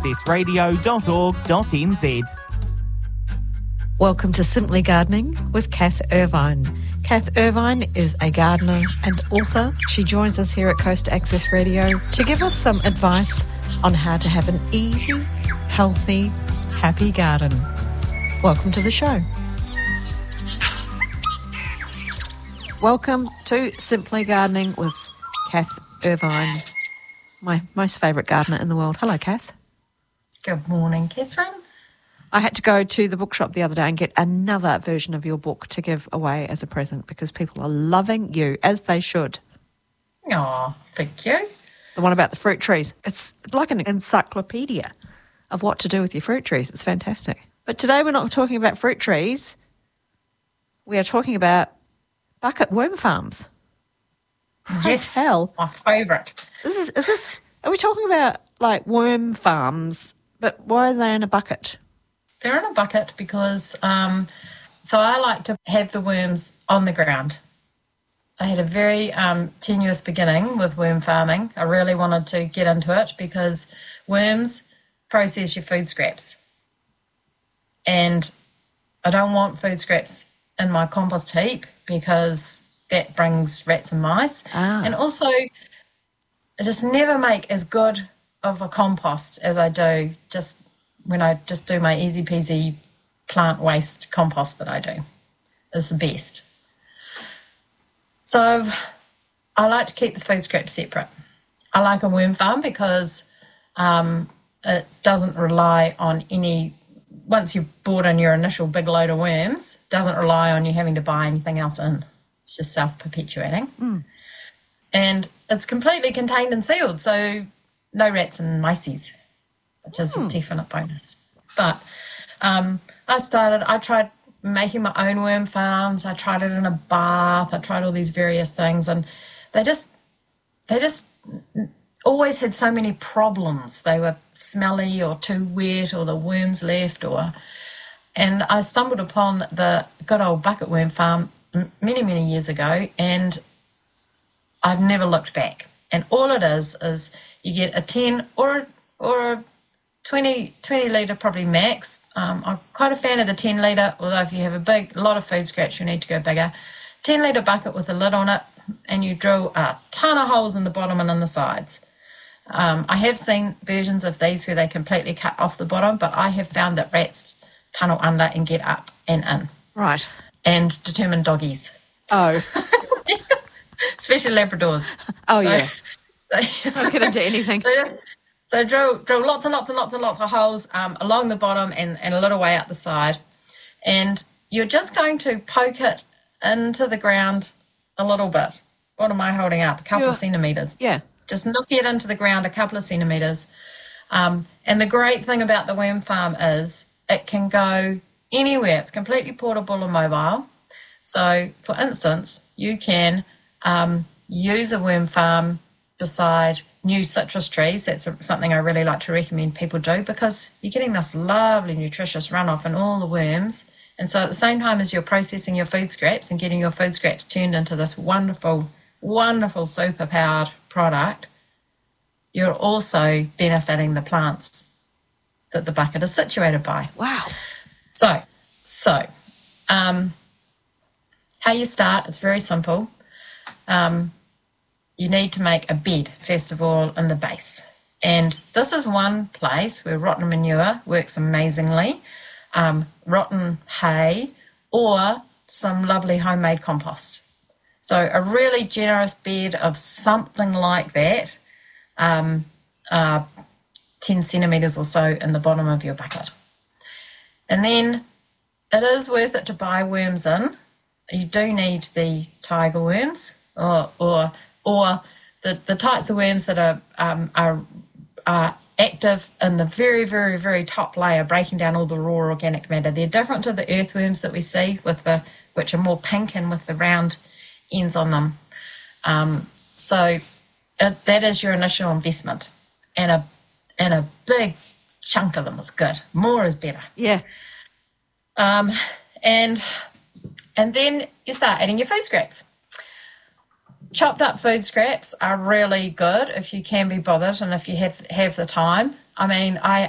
accessradio.org.nz. Welcome to Simply Gardening with Kath Irvine. Kath Irvine is a gardener and author. She joins us here at Coast Access Radio to give us some advice on how to have an easy, healthy, happy garden. Welcome to the show. Welcome to Simply Gardening with Kath Irvine, my most favourite gardener in the world. Hello, Kath. Good morning, Catherine. I had to go to the bookshop the other day and get another version of your book to give away as a present because people are loving you, as they should. Oh, thank you. The one about the fruit trees. It's like an encyclopedia of what to do with your fruit trees. It's fantastic. But today we're not talking about fruit trees. We are talking about bucket worm farms. Yes, Hell. my favourite. Is this, are we talking about like worm farms, but why are they in a bucket? They're in a bucket because, so I like to have the worms on the ground. I had a very tenuous beginning with worm farming. I really wanted to get into it because worms process your food scraps. And I don't want food scraps in my compost heap because that brings rats and mice. And also, I just never make as good of a compost as I do just when I just do my easy peasy plant waste compost that I do. It's the best. So I like to keep the food scraps separate. I like a worm farm because it doesn't rely on any, once you've bought in your initial big load of worms, doesn't rely on you having to buy anything else in. It's just self-perpetuating. And it's completely contained and sealed, so no rats and mices, which is a definite bonus. But I tried making my own worm farms. I tried it in a bath. I tried all these various things, and they just always had so many problems. They were smelly or too wet, or the worms left, and I stumbled upon the good old bucket worm farm many, many years ago, and I've never looked back. And all it is you get a 10 or a 20 litre probably max. I'm quite a fan of the 10 litre, although if you have a lot of food scraps, you need to go bigger. 10 litre bucket with a lid on it, and you drill a ton of holes in the bottom and in the sides. I have seen versions of these where they completely cut off the bottom, but I have found that rats tunnel under and get up and in. Right. And determined doggies. Oh. Especially Labradors. Oh, yeah. So Not get into anything. So drill lots and lots and lots and lots of holes along the bottom and a little way up the side. And you're just going to poke it into the ground a little bit. What am I holding up? A couple of centimetres. Yeah. Just knock it into the ground a couple of centimetres. And the great thing about the worm farm is it can go anywhere. It's completely portable and mobile. So, for instance, you can use a worm farm beside new citrus trees. That's something I really like to recommend people do because you're getting this lovely nutritious runoff in all the worms. And so at the same time as you're processing your food scraps and getting your food scraps turned into this wonderful, wonderful super-powered product, you're also benefiting the plants that the bucket is situated by. Wow. So how you start is very simple. You need to make a bed, first of all, in the base. And this is one place where rotten manure works amazingly, rotten hay, or some lovely homemade compost. So a really generous bed of something like that, 10 centimetres or so in the bottom of your bucket. And then it is worth it to buy worms in. You do need the tiger worms or the types of worms that are active in the very, very, very top layer, breaking down all the raw organic matter. They're different to the earthworms that we see which are more pink and with the round ends on them. So that is your initial investment, and a big chunk of them is good. More is better. Yeah. And then you start adding your food scraps. Chopped up food scraps are really good if you can be bothered and if you have the time. I mean, I